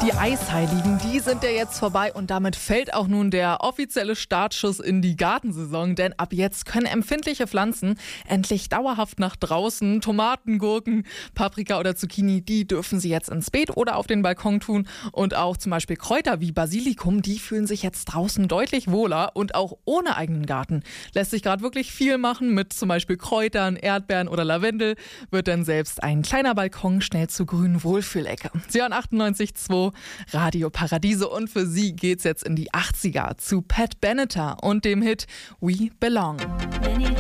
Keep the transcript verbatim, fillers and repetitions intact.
Die Eisheiligen, die sind ja jetzt vorbei und damit fällt auch nun der offizielle Startschuss in die Gartensaison, denn ab jetzt können empfindliche Pflanzen endlich dauerhaft nach draußen. Tomaten, Gurken, Paprika oder Zucchini, die dürfen sie jetzt ins Beet oder auf den Balkon tun und auch zum Beispiel Kräuter wie Basilikum, die fühlen sich jetzt draußen deutlich wohler und auch ohne eigenen Garten lässt sich gerade wirklich viel machen mit zum Beispiel Kräutern, Erdbeeren oder Lavendel, wird dann selbst ein kleiner Balkon schnell zur grünen Wohlfühlecke. Sie hören achtundneunzig Komma zwei Radio Paradiso und für Sie geht's jetzt in die achtziger zu Pat Benatar und dem Hit We Belong.